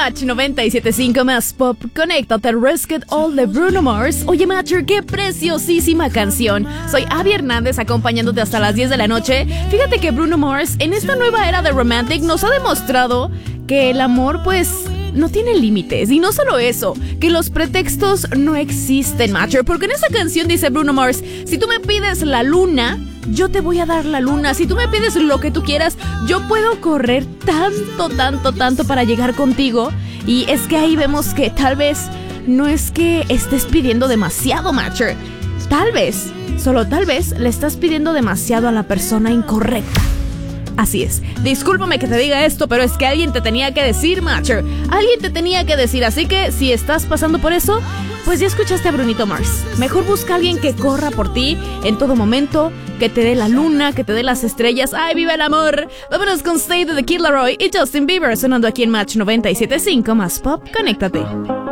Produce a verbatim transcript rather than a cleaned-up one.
Match noventa y siete punto cinco más pop. Conéctate, Risk It All de Bruno Mars. Oye, Matcher, qué preciosísima canción. Soy Abby Hernández acompañándote hasta las diez de la noche. Fíjate que Bruno Mars en esta nueva era de Romantic nos ha demostrado que el amor pues no tiene límites. Y no solo eso, que los pretextos no existen, Matcher. Porque en esa canción dice Bruno Mars: si tú me pides la luna, yo te voy a dar la luna. Si tú me pides lo que tú quieras, yo puedo correr tanto, tanto, tanto para llegar contigo. Y es que ahí vemos que tal vez no es que estés pidiendo demasiado, Matcher. Tal vez, solo tal vez, le estás pidiendo demasiado a la persona incorrecta. Así es. Discúlpame que te diga esto, pero es que alguien te tenía que decir, Matcher. Alguien te tenía que decir. Así que si estás pasando por eso, pues ya escuchaste a Brunito Mars. Mejor busca a alguien que corra por ti en todo momento, que te dé la luna, que te dé las estrellas. ¡Ay, viva el amor! Vámonos con Stay de The Kid Laroi y Justin Bieber sonando aquí en Match noventa y siete punto cinco más pop. Conéctate.